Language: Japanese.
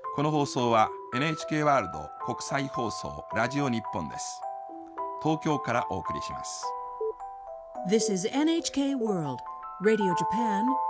この放送は NHK ワールド国際放送ラジオ日本です。東京からお送りします。 This is NHK World Radio Japan